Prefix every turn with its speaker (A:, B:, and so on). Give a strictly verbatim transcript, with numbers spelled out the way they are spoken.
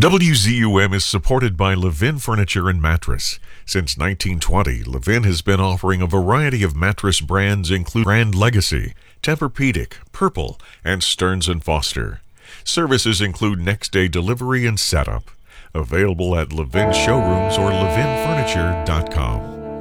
A: W Z U M is supported by Levin Furniture and Mattress. Since nineteen twenty, Levin has been offering a variety of mattress brands including Grand Legacy, Tempur-Pedic, Purple, and Stearns and Foster. Services include next-day delivery and setup. Available at Levin showrooms or levin furniture dot com.